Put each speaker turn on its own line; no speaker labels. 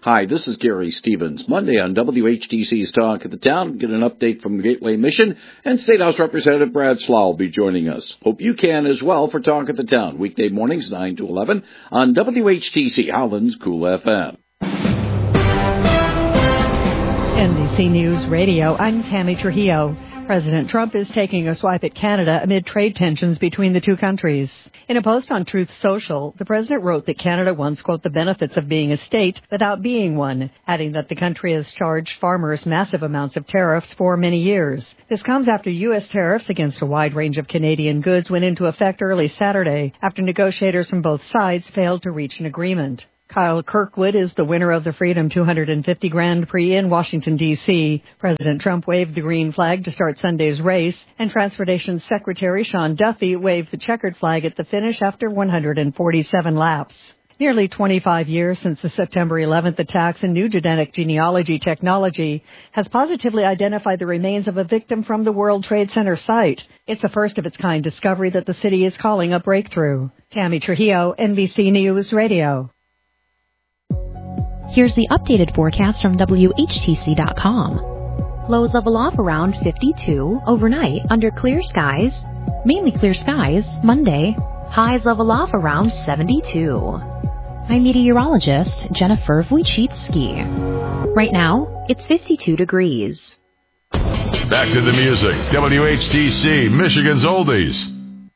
Hi, this is Gary Stevens. Monday on WHTC's Talk of the Town, get an update from the Gateway Mission, and State House Representative Brad Slough will be joining us. Hope you can as well for Talk of the Town, weekday mornings 9 to 11 on WHTC Howland's Cool FM.
NBC News Radio, I'm Tammy Trujillo. President Trump is taking a swipe at Canada amid trade tensions between the two countries. In a post on Truth Social, the president wrote that Canada wants, quote, the benefits of being a state without being one, adding that the country has charged farmers massive amounts of tariffs for many years. This comes after U.S. tariffs against a wide range of Canadian goods went into effect early Saturday after negotiators from both sides failed to reach an agreement. Kyle Kirkwood is the winner of the Freedom 250 Grand Prix in Washington, D.C. President Trump waved the green flag to start Sunday's race, and Transportation Secretary Sean Duffy waved the checkered flag at the finish after 147 laps. Nearly 25 years since the September 11th attacks, a new genetic genealogy technology has positively identified the remains of a victim from the World Trade Center site. It's a first-of-its-kind discovery that the city is calling a breakthrough. Tammy Trujillo, NBC News Radio.
Here's the updated forecast from WHTC.com. Lows level off around 52 overnight under clear skies. Mainly clear skies Monday. Highs level off around 72. I'm meteorologist Jennifer Wojcicki. Right now, it's 52 degrees.
Back to the music. WHTC, Michigan's Oldies.